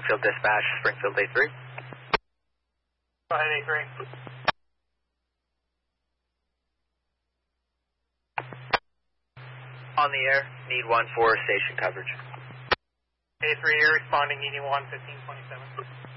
Field Dispatch, Springfield A3. Go ahead, A3. On the air, need 1 for station coverage. A3, you're responding, needing 1, 1527.